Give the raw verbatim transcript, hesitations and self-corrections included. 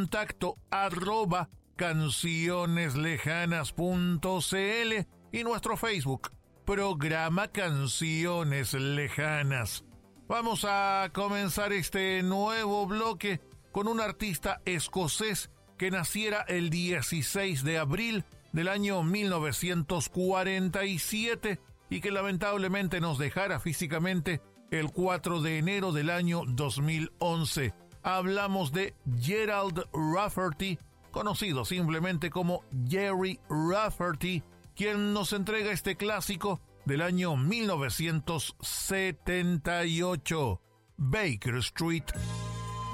contacto arroba cancioneslejanas.cl y nuestro Facebook, Programa Canciones Lejanas. Vamos a comenzar este nuevo bloque con un artista escocés que naciera el dieciséis de abril del año mil novecientos cuarenta y siete y que lamentablemente nos dejara físicamente el cuatro de enero del año dos mil once. Hablamos de Gerald Rafferty, conocido simplemente como Gerry Rafferty, quien nos entrega este clásico del año mil novecientos setenta y ocho, Baker Street.